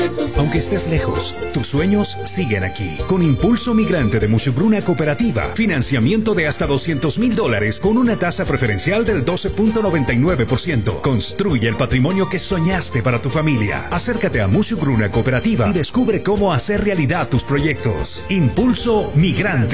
Aunque estés lejos, tus sueños siguen aquí. Con Impulso Migrante de Mushugruna Cooperativa, financiamiento de hasta $200,000 con una tasa preferencial del 12.99%. Construye el patrimonio que soñaste para tu familia. Acércate a Mushugruna Cooperativa y descubre cómo hacer realidad tus proyectos. Impulso Migrante.